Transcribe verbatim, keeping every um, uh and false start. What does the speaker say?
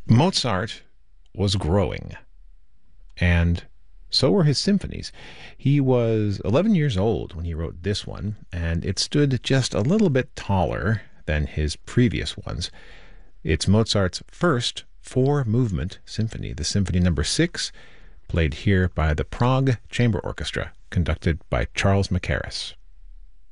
Mozart was growing, and so were his symphonies. He was eleven years old when he wrote this one, and it stood just a little bit taller than his previous ones. It's Mozart's first four-movement symphony, the Symphony Number Six, played here by the Prague Chamber Orchestra, conducted by Charles Mackerras.